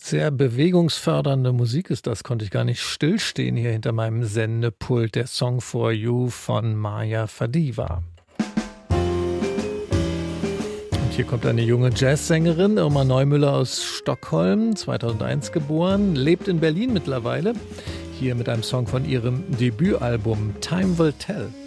Sehr bewegungsfördernde Musik ist das, konnte ich gar nicht stillstehen hier hinter meinem Sendepult. Der Song For You von Maja Fadiva. Und hier kommt eine junge Jazzsängerin, Irma Neumüller aus Stockholm, 2001 geboren, lebt in Berlin mittlerweile. Hier mit einem Song von ihrem Debütalbum Time Will Tell.